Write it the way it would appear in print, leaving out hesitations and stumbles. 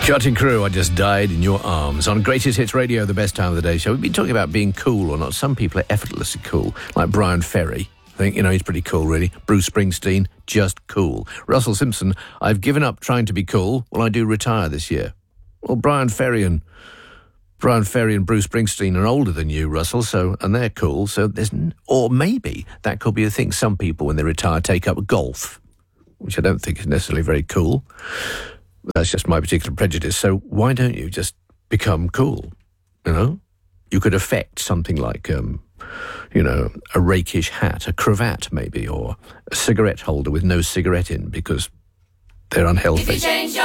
Cutting Crew, I Just Died in Your Arms. On Greatest Hits Radio, the best time of the day show. We've been talking about being cool or not. Some people are effortlessly cool, like Brian Ferry. I think, he's pretty cool, really. Bruce Springsteen, just cool. Russell Simpson, I've given up trying to be cool. Well, I do retire this year. Well, Brian Ferry and Bruce Springsteen are older than you, Russell, and they're cool. Or maybe that could be the thing. Some people, when they retire, take up golf, which I don't think is necessarily very cool. That's just my particular prejudice. So why don't you just become cool? You could affect something like, a rakish hat, a cravat maybe, or a cigarette holder with no cigarette in because they're unhealthy.